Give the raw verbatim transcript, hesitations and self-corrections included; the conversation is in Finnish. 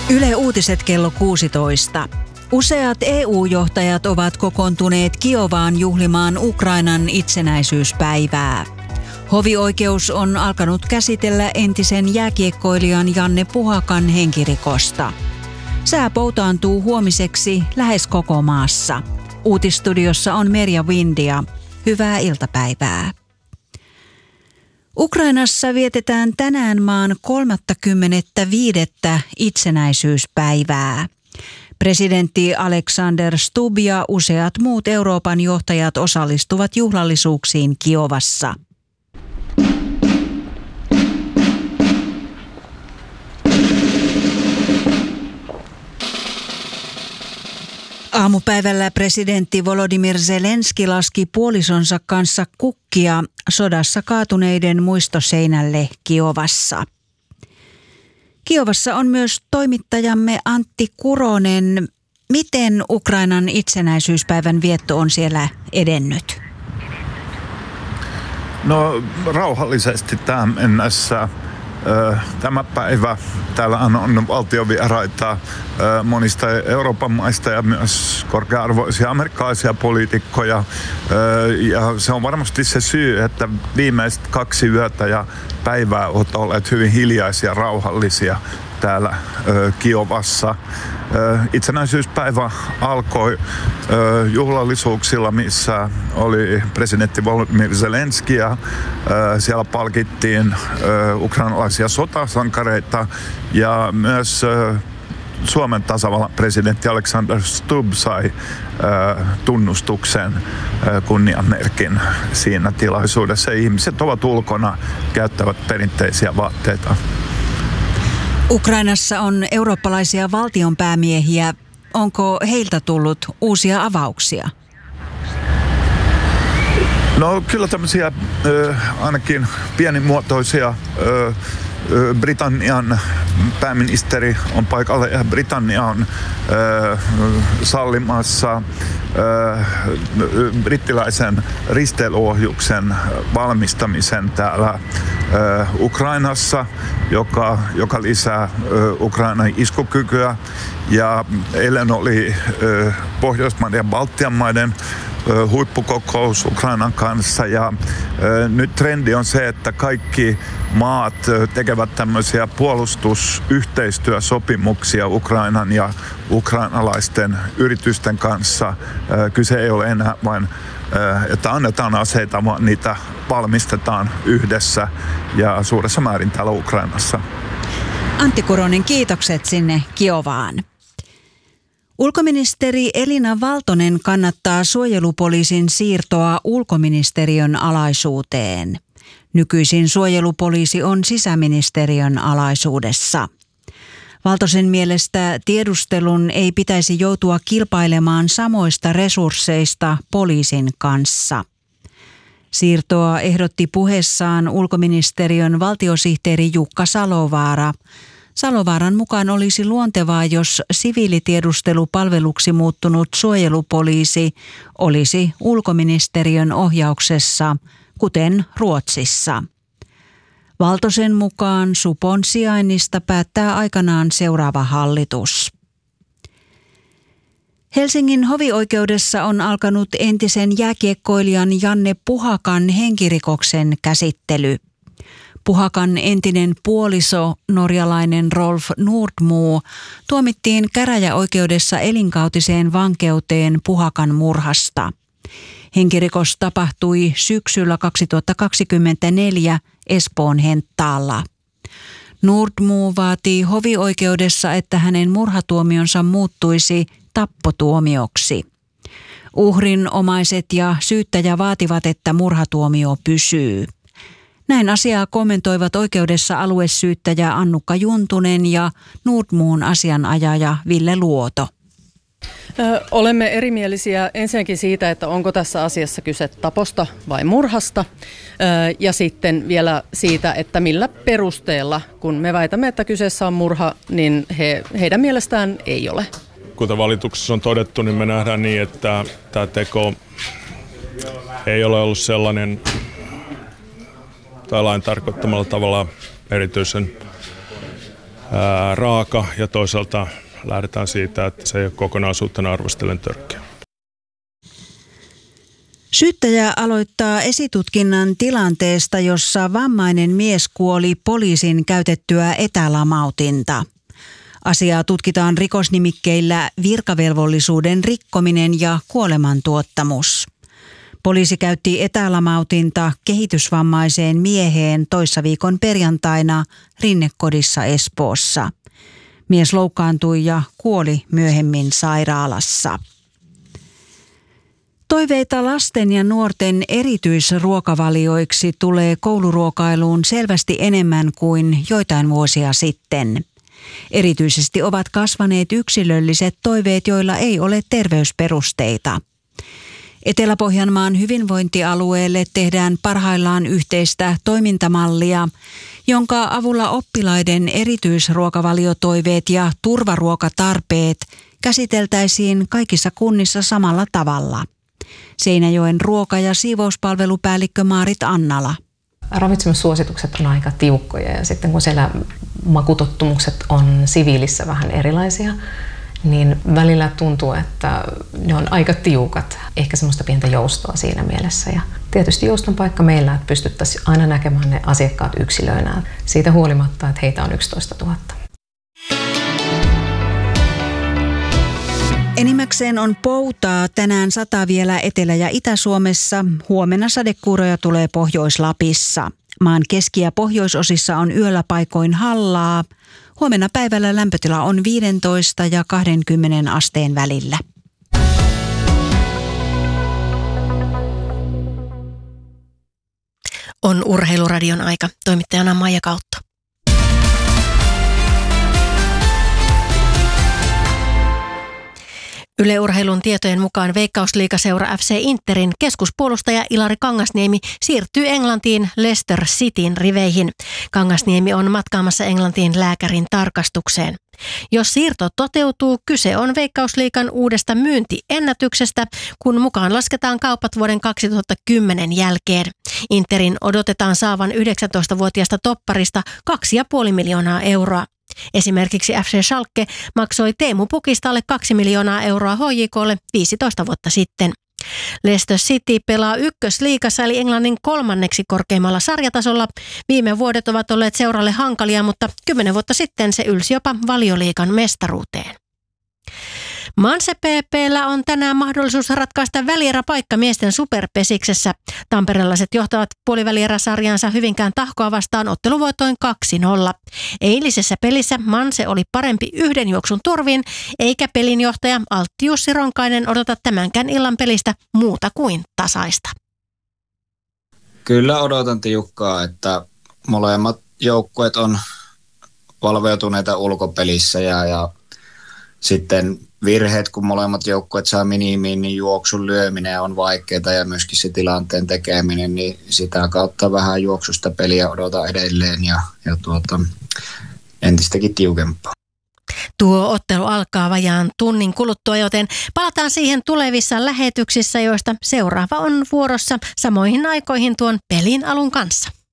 Yle Uutiset kello kuusitoista. Useat E U-johtajat ovat kokoontuneet Kiovaan juhlimaan Ukrainan itsenäisyyspäivää. Hovioikeus on alkanut käsitellä entisen jääkiekkoilijan Janne Puhakan henkirikosta. Sää poutaantuu huomiseksi lähes koko maassa. Uutisstudiossa on Merja Windia. Hyvää iltapäivää. Ukrainassa vietetään tänään maan kolmaskymmenesviides itsenäisyyspäivää. Presidentti Alexander Stubb ja useat muut Euroopan johtajat osallistuvat juhlallisuuksiin Kiovassa. Aamupäivällä presidentti Volodymyr Zelenski laski puolisonsa kanssa kukkia sodassa kaatuneiden muistoseinälle Kiovassa. Kiovassa on myös toimittajamme Antti Kuronen. Miten Ukrainan itsenäisyyspäivän vietto on siellä edennyt? No rauhallisesti tähän mennessä. Tämä päivä täällä on valtiovieraita monista Euroopan maista ja myös korkea-arvoisia amerikkalaisia poliitikkoja. Ja se on varmasti se syy, että viimeiset kaksi yötä ja päivää ovat olleet hyvin hiljaisia ja rauhallisia täällä Kiovassa. Itsenäisyyspäivä alkoi juhlallisuuksilla, missä oli presidentti Volodymyr Zelenski ja siellä palkittiin ukrainalaisia sotasankareita ja myös Suomen tasavallan presidentti Alexander Stubb sai tunnustuksen kunniamerkin siinä tilaisuudessa. Ihmiset ovat ulkona, käyttävät perinteisiä vaatteita. Ukrainassa on eurooppalaisia valtionpäämiehiä. Onko heiltä tullut uusia avauksia? No kyllä tämmöisiä äh, ainakin pienimuotoisia. Äh, Britannian pääministeri on paikalla ja Britannia on äh, sallimassa äh, brittiläisen risteilyohjuksen valmistamisen täällä äh, Ukrainassa, joka, joka lisää äh, Ukrainan iskukykyä. Ja eilen oli äh, Pohjoismaiden ja Baltian maiden huippukokous Ukrainan kanssa ja ö, nyt trendi on se, että kaikki maat tekevät tämmöisiä puolustusyhteistyösopimuksia Ukrainan ja ukrainalaisten yritysten kanssa. Ö, kyse ei ole enää vain, ö, että annetaan aseita, vaan niitä valmistetaan yhdessä ja suuressa määrin täällä Ukrainassa. Antti Kuronen, kiitokset sinne Kiovaan. Ulkoministeri Elina Valtonen kannattaa suojelupoliisin siirtoa ulkoministeriön alaisuuteen. Nykyisin suojelupoliisi on sisäministeriön alaisuudessa. Valtosen mielestä tiedustelun ei pitäisi joutua kilpailemaan samoista resursseista poliisin kanssa. Siirtoa ehdotti puheessaan ulkoministeriön valtiosihteeri Jukka Salovaara. Salovaaran mukaan olisi luontevaa, jos siviilitiedustelupalveluksi muuttunut suojelupoliisi olisi ulkoministeriön ohjauksessa, kuten Ruotsissa. Valtosen mukaan supon sijainnista päättää aikanaan seuraava hallitus. Helsingin hovioikeudessa on alkanut entisen jääkiekkoilijan Janne Puhakan henkirikoksen käsittely. Puhakan entinen puoliso, norjalainen Rolf Nordmo, tuomittiin käräjäoikeudessa elinkautiseen vankeuteen Puhakan murhasta. Henkirikos tapahtui syksyllä kaksituhattakaksikymmentäneljä Espoon Henttaalla. Nordmo vaatii hovioikeudessa, että hänen murhatuomionsa muuttuisi tappotuomioksi. Uhrin omaiset ja syyttäjä vaativat, että murhatuomio pysyy. Näin asiaa kommentoivat oikeudessa aluesyyttäjä Annukka Juntunen ja Nordmoon asianajaja Ville Luoto. Ö, olemme erimielisiä ensinnäkin siitä, että onko tässä asiassa kyse taposta vai murhasta. Ö, ja sitten vielä siitä, että millä perusteella, kun me väitämme, että kyseessä on murha, niin he, heidän mielestään ei ole. Kuten valituksessa on todettu, niin me nähdään niin, että tämä teko ei ole ollut sellainen tai lain tarkoittamalla tavalla erityisen ää, raaka ja toisaalta lähdetään siitä, että se ei ole kokonaisuutena arvostellen törkeä. Syyttäjä aloittaa esitutkinnan tilanteesta, jossa vammainen mies kuoli poliisin käytettyä etälamautinta. Asiaa tutkitaan rikosnimikkeillä virkavelvollisuuden rikkominen ja kuolemantuottamus. Poliisi käytti etälamautinta kehitysvammaiseen mieheen toissa viikon perjantaina Rinnekodissa Espoossa. Mies loukkaantui ja kuoli myöhemmin sairaalassa. Toiveita lasten ja nuorten erityisruokavalioiksi tulee kouluruokailuun selvästi enemmän kuin joitain vuosia sitten. Erityisesti ovat kasvaneet yksilölliset toiveet, joilla ei ole terveysperusteita. Etelä-Pohjanmaan hyvinvointialueelle tehdään parhaillaan yhteistä toimintamallia, jonka avulla oppilaiden erityisruokavaliotoiveet ja turvaruokatarpeet käsiteltäisiin kaikissa kunnissa samalla tavalla. Seinäjoen ruoka- ja siivouspalvelupäällikkö Maarit Annala. Ravitsemussuositukset on aika tiukkoja ja sitten kun siellä makutottumukset on siviilissä vähän erilaisia, niin välillä tuntuu, että ne on aika tiukat. Ehkä semmoista pientä joustoa siinä mielessä. Ja tietysti jouston paikka meillä, että pystyttäisiin aina näkemään ne asiakkaat yksilöinä. Siitä huolimatta, että heitä on yksitoista tuhatta. Enimmäkseen on poutaa. Tänään sataa vielä Etelä- ja Itä-Suomessa. Huomenna sadekuuroja tulee Pohjois-Lapissa. Maan keski- ja pohjoisosissa on yöllä paikoin hallaa. Huomenna päivällä lämpötila on viisitoista ja kaksikymmentä asteen välillä. On Urheiluradion aika. Toimittajana Maija Kautto. Yle Urheilun tietojen mukaan Veikkausliigaseura F C Interin keskuspuolustaja Ilari Kangasniemi siirtyy Englantiin Leicester Cityn riveihin. Kangasniemi on matkaamassa Englantiin lääkärin tarkastukseen. Jos siirto toteutuu, kyse on Veikkausliigan uudesta myyntiennätyksestä, kun mukaan lasketaan kaupat vuoden kaksituhattakymmenen jälkeen. Interin odotetaan saavan yhdeksäntoistavuotiaasta topparista kaksi pilkku viisi miljoonaa euroa. Esimerkiksi F C Schalke maksoi Teemu Pukista alle kaksi miljoonaa euroa H J K:lle viisitoista vuotta sitten. Leicester City pelaa ykkösliigassa eli Englannin kolmanneksi korkeimmalla sarjatasolla. Viime vuodet ovat olleet seuralle hankalia, mutta kymmenen vuotta sitten se ylsi jopa Valioliigan mestaruuteen. Manse P P:llä on tänään mahdollisuus ratkaista välieräpaikka miesten superpesiksessä. Tamperelaiset johtavat puolivälieräsarjansa Hyvinkään Tahkoa vastaan otteluvoitoin kaksi nolla. Eilisessä pelissä Manse oli parempi yhden juoksun turvin, eikä pelinjohtaja Altti Jussi Ronkainen odota tämänkään illan pelistä muuta kuin tasaista. Kyllä odotan tiukkaa, että molemmat joukkueet on valveutuneita ulkopelissä ja, ja sitten virheet, kun molemmat joukkueet saa minimiin, niin juoksun lyöminen on vaikeaa ja myöskin se tilanteen tekeminen, niin sitä kautta vähän juoksusta peliä odotan edelleen ja, ja tuota, entistäkin tiukempaa. Tuo ottelu alkaa vajaan tunnin kuluttua, joten palataan siihen tulevissa lähetyksissä, joista seuraava on vuorossa samoihin aikoihin tuon pelin alun kanssa.